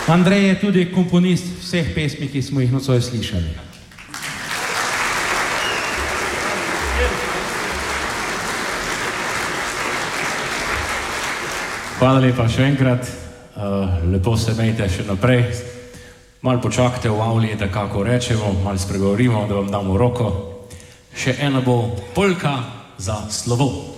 Andrej je tudi komponist vseh pesmi, ki smo jih nocoj slišali. Hvala lepa še enkrat, lepo se imejte še naprej, malo počakajte v avli, da kako rečemo, malo spregovorimo, da vam damo roko. Še ena bo polka za slovo.